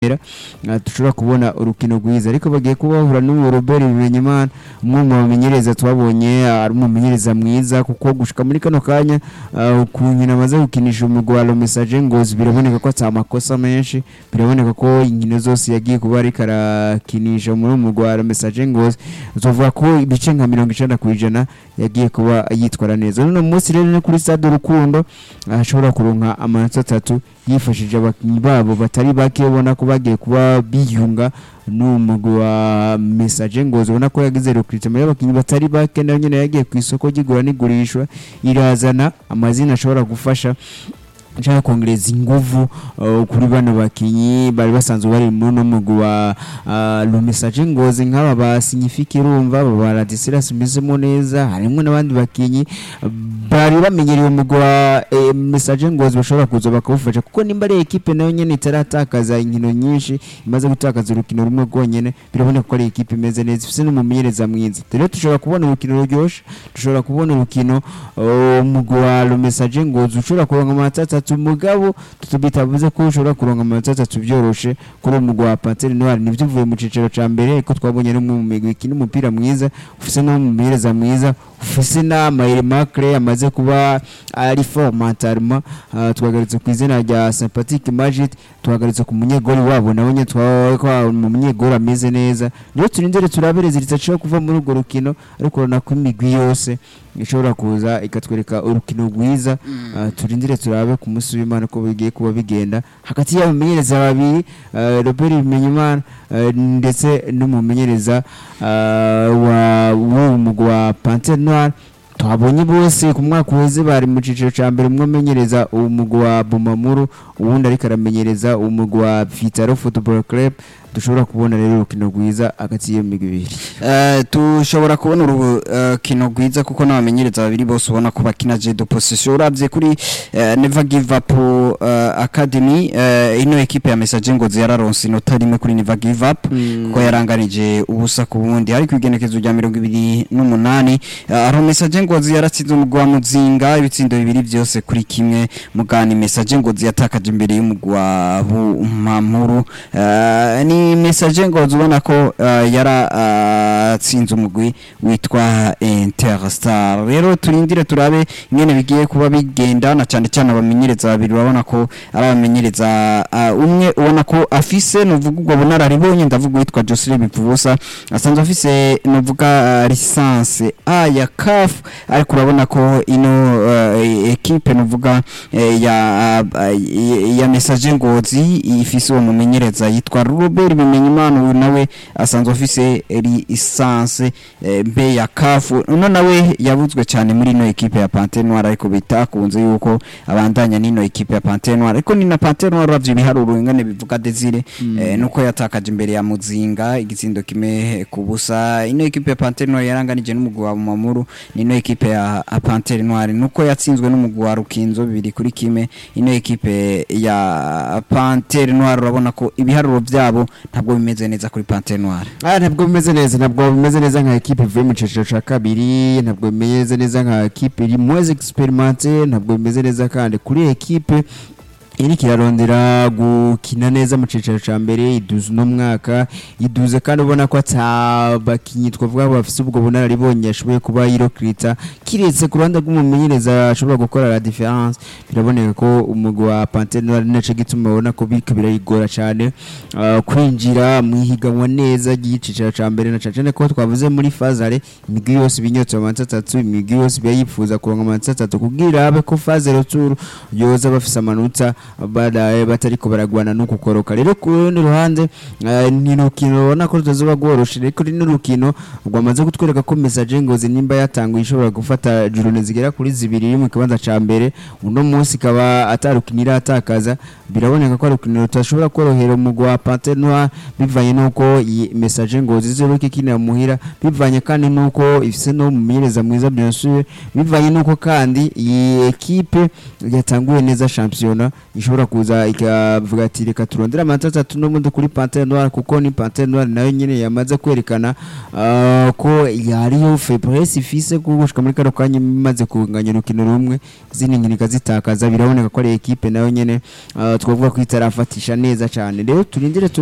dushobora kubona urukino rwiza ariko bagiye kubahura n'uwo Robert Bimenyimana umwe mu bamenyereza twabonye ari umumenyereza mwiza kuko gushika muri kano kanya kunkina amaze gukinisha umugwi wa Message Ngozi biraboneka ko atamakosa menshi biraboneka ko inkino zose yagiye kuba ari karakinisha muri umugwi wa Message Ngozi uzovuga ko ibice nka 90% yagiye kuba yitwara neza none munsi rero kuri Stade Rukundo ashobora kuronka amanota 3 yifashije abakinyi babo batari bake ubona ko bagiye kuba biyunga n'umugwi wa Message Ngozi ubona ko yagize recruitment y'abakinyi batari bake nayo nyene yagiye ku isoko gigura n'igurishwa irazana amazina ashobora gufasha nshaka kongereza inguvu kuri bano bakinyi bari basanzwe bari muri no mugwi wa Message Ngozi nk'aba basignifika irumva baradisiras mizemo neza harimo n'abandi bakinyi bari bamenyereye umugwi wa Message Ngozi bashobora kuza bakawufasha kuko nimba ari equipe nayo nyene itaratakaza inkino nyinshi imaze gutakaza urukino rumwe rwonyene biraboneka ko ari equipe imeze neza ifise n'umumenyereza mwiza rero tushobora kubona urukino ruryoshe dushobora kubona urukino umugwi wa Message Ngozi ushobora kuronka amatata umugabo tutubitavuze ko ushobora kuronka amanota 3 byoroshe kuri umugwi wa Panthère Noire nivyo vuye mu cicero ca mbere ko twabonye no mu migwi kindi umupira mwiza ufise no mu mireza mwiza ufise na Maire Macre amaze kuba ari formatarma twagaritse ku izina rya Sympathique Magic twagaritse ku munyegori wabo nabonye twakwa mu munyegori ameze neza niyo turindire turabereza ritacyo kuva muri urwo rukino ariko na ku migwi yose ishobora kuza ikatwereka urukino rwiza turindire turabe ku musi w'Imana ko bigiye kuba bigenda hagati y'abamenyereza babiri Robert Bimenyimana ndetse n'umumenyereza wa umugwi wa Panthère Noire twabonye bose ku mwaka uheze bari mu ciciro ca mbere umwemenyereza umugwi wa Bumamuru uwundi ariko aramenyereza umugwi wa Vitaro Football Club dushobora kubona rero urukino rwiza hagati y'iyo migwi ibiri dushobora kubona urukino rwiza kuko n'abamenyereza babiri bose ubona ko bakina jeu de possession uravye kuri Never Give Up Academy ino equipe ya Message Ngozi yararonse inota rimwe kuri Never Give Up kuko yaranganije ubusa ku bundi ariko igenekezo rya 28 aho Message Ngozi yaratsinze umugwi wa Muzinga ibitsindo bibiri byose kuri kimwe mugani Message Ngozi yatakaje imbere y'umugwi wa Bumamuru ni Message Ngozi ubona ko yaratsinze umugwi witwa Interstar rero turindire turabe ingene bigiye kuba bigenda na cyane cyane abamenyereza babiri babona ko abamenyereza umwe ubona ko afise novugwa bunararibonye ndavuga witwa Joseph Bivubusa asanzwe afise novuga licence ya CAF ariko urabona ko ino equipe novuga ya Message Ngozi ifise uwo mumenyereza yitwa Robert Bimenyimana nawe asanzwe office licence B ya CAF uno nawe yabuzwe cyane muri no equipe ya Panthère Noire ariko bitakunze yuko abandanya nino equipe ya Panthère Noire ariko ni na Panthère Noire ravye biharuro ingane bivuga Desire nuko yatakaje imbere ya Muzinga igitsindo kime kubusa ino equipe ya Panthère Noire yaranganije n'umugwi wa Mamuru nino equipe ya Panthère Noire nuko yatsinzwe n'umugwi wa Rukinzo bibiri kuri kime ino equipe ya Panthère Noire urabona ko ibiharuro byabo ntabwo bimeze neza kuri Panthère Noire ntabwo bimeze neza nka equipe ivuye mu ciciro ca kabiri ntabwo bimeze neza nka equipe iri moins expérimentée ntabwo bimeze neza kandi kuri equipe iri kirarondera gukina neza mu ciciro ca mbere iduze no mwaka iduze kandi ubona ko atabakinyi twavuga bafise ubwo bunararibonye ashoboye kuba yirokrita kiretse ku ruhande rw'umumenyereza ashobora gukora la différence biraboneka ko umugwi wa Panthère Noire naco gituma ubona ko biko birayigora cyane kwinjira mu higanwa neza y'iciciro ca mbere na cyane ko twavuze muri fazare imigwi yose binyotse amanota 3 imigwi yose biyifuza kuronka amanota 3 kugira abe ko fazare tour yoza bafise amanota badaye batariko baragwana no kukoroka rero ku rundi ruhande ni rukino ubona ko ruzoba gworoshe reko ni rukino rwamaze kutwereka ko Message Ngozi nimba yatanguye ishobora gufata jurune zigera kuri zibiri mu kibanza ca mbere uno munsi kaba atarukinira atakaza biraboneka ko rukino rutashobora korohera umugwi wa Panthère Noire bivanye nuko Message Ngozi ziruke kinira muhira bivanye kandi nuko ifise no mumenyereza mwiza bien sûr bivanye nuko kandi iyi equipe yatanguye neza championnat ishobora kuza ikavuga ati reka turondera amanota 3 no mundo kuri Panthère Noire kuko ni Panthère Noire nayo nyene yamaze kwerekana ko yariyo faiblesse ifise gushika muri kano kanya imaze kunganya urukino rumwe izindi nkinika zitakaza biraboneka ko ari equipe nayo nyene twavuga ko itarafatisha neza cyane rero turindire